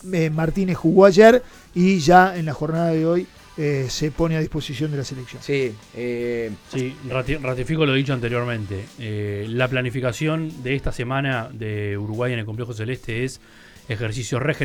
Martínez jugó ayer y ya en la jornada de hoy se pone a disposición de la selección. Sí, ratifico lo dicho anteriormente. La planificación de esta semana de Uruguay en el Complejo Celeste es ejercicio regenerativo